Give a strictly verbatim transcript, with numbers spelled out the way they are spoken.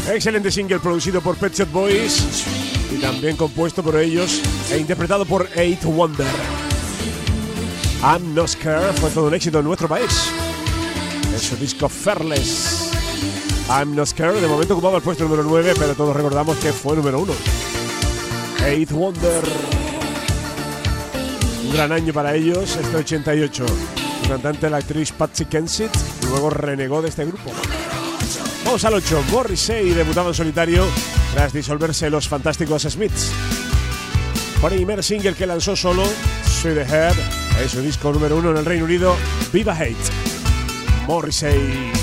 Excelente single producido por Pet Shop Boys y también compuesto por ellos e interpretado por Eighth Wonder. I'm Not Scared fue todo un éxito en nuestro país. En su disco Fearless. I'm Not Scared de momento ocupaba el puesto número nueve, pero todos recordamos que fue número uno. Eighth Wonder. Un gran año para ellos, este ochenta y ocho. Su cantante, la actriz Patsy Kensit, luego renegó de este grupo. Vamos al ocho. Morrissey debutaba en solitario tras disolverse los fantásticos Smiths. Primer single que lanzó solo, Sweet Head, es su disco número uno en el Reino Unido, Viva Hate. Morrissey.